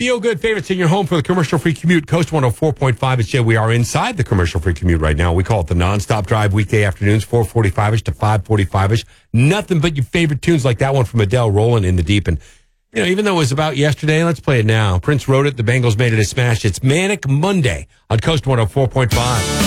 Feel good favorites in your home for the commercial-free commute. Coast 104.5 is Jay. We are inside the commercial-free commute right now. We call it the nonstop drive, weekday afternoons, 4:45-ish to 5:45-ish. Nothing but your favorite tunes like that one from Adele, Rolling in the Deep. And, even though it was about yesterday, let's play it now. Prince wrote it. The Bengals made it a smash. It's Manic Monday on Coast 104.5.